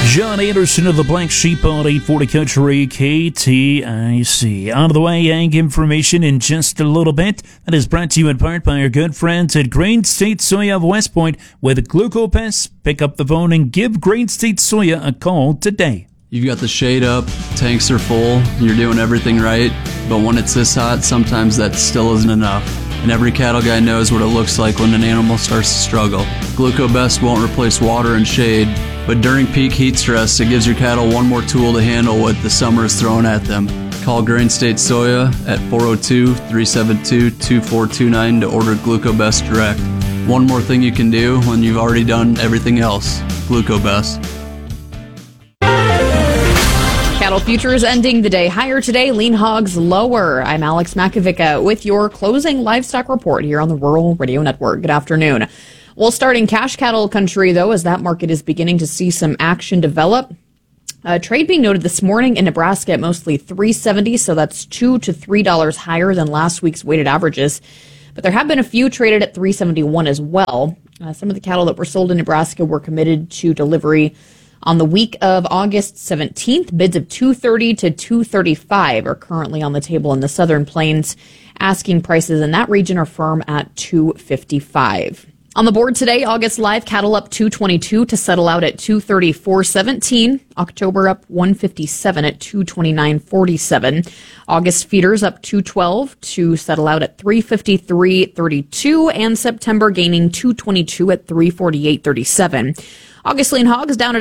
John Anderson of the Black Sheep on 840 Country KTIC. On the way, ag information in just a little bit. That is brought to you in part by our good friends at Grain State Soya of West Point with Glucopest. Pick up the phone and give Grain State Soya a call today. You've got the shade up, tanks are full, you're doing everything right, but when it's this hot, sometimes that still isn't enough. And every cattle guy knows what it looks like when an animal starts to struggle. Glucobest won't replace water and shade, but during peak heat stress, it gives your cattle one more tool to handle what the summer is throwing at them. Call Grain State Soya at 402-372-2429 to order Glucobest direct. One more thing you can do when you've already done everything else. Glucobest. Cattle futures ending the day higher today, lean hogs lower. I'm Alex Makovica with your closing livestock report here on the Rural Radio Network. Good afternoon. We'll start in cash cattle country, though, as that market is beginning to see some action develop. Trade being noted this morning in Nebraska at mostly $3.70, so that's $2 to $3 higher than last week's weighted averages. But there have been a few traded at $3.71 as well. Some of the cattle that were sold in Nebraska were committed to delivery on the week of August 17th. Bids of $230 to $235 are currently on the table in the Southern Plains. Asking prices in that region are firm at $255. On the board today, August live cattle up 222 to settle out at 234.17. October up 157 at 229.47. August feeders up 212 to settle out at 353.32, and September gaining 222 at 348.37. August lean hogs down at